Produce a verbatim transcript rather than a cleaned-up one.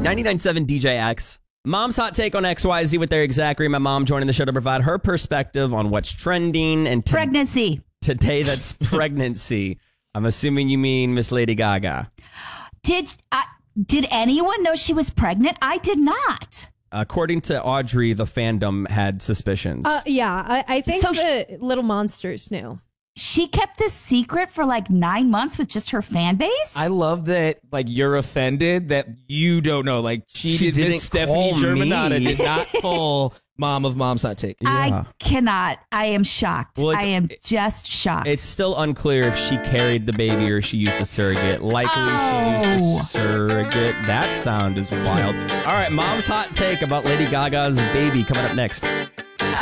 ninety-nine point seven D J X. Mom's hot take on X Y Z with Eric Zachary. My mom joining the show to provide her perspective on what's trending and t- pregnancy. Today, that's pregnancy. I'm assuming you mean Miss Lady Gaga. Did uh, did anyone know she was pregnant? I did not. According to Audrey, the fandom had suspicions. Uh, yeah, I, I think So the Little Monsters knew. She kept this secret for like nine months with just her fan base? I love that, like, you're offended that you don't know. Like, she, She did didn't Miss Stephanie call Germanata me. did not call Mom of Mom's Hot Take. I cannot. I am shocked. Well, it's- I am just shocked. It's still unclear if she carried the baby or she used a surrogate. Likely Oh. she used a surrogate. That sound is wild. All right, Mom's hot take about Lady Gaga's baby coming up next.